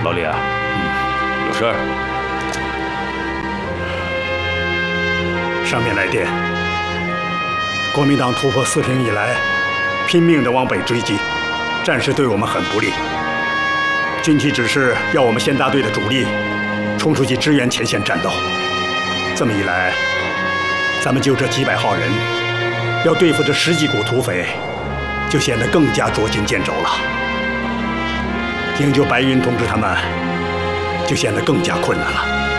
老李啊，有事儿？ 上面来电，国民党突破四平以来，拼命地往北追击，战事对我们很不利。军区指示要我们县大队的主力冲出去支援前线战斗。这么一来，咱们就这几百号人，要对付这10几股土匪，就显得更加捉襟见肘了。营救白云同志他们，就显得更加困难了。